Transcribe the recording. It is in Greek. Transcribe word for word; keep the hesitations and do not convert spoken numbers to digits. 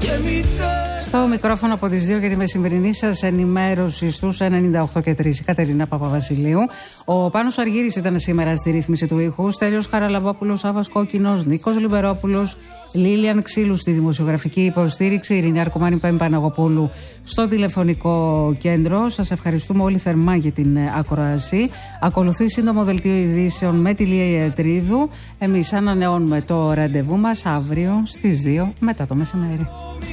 Στο μικρόφωνο από τις δύο για τη μεσημερινή σας ενημέρωση στους ενενήντα οκτώ και τρία. Η Κατερίνα Παπαβασιλείου. Ο Πάνος Αργύρης ήταν σήμερα στη ρύθμιση του ήχου. Στέλιος Χαραλαμπόπουλος, Άβας Κόκκινος, Νίκος Λιμπερόπουλος, Λίλιαν Ξύλου στη δημοσιογραφική υποστήριξη, Ειρήνη Αρκουμάνη Παμπαναγοπούλου στο τηλεφωνικό κέντρο. Σας ευχαριστούμε όλοι θερμά για την ακροασία. Ακολουθεί σύντομο δελτίο ειδήσεων με τη Λία Ιατρίδου. Εμείς ανανεώνουμε το ραντεβού μας αύριο στις δύο μετά το μεσημέρι.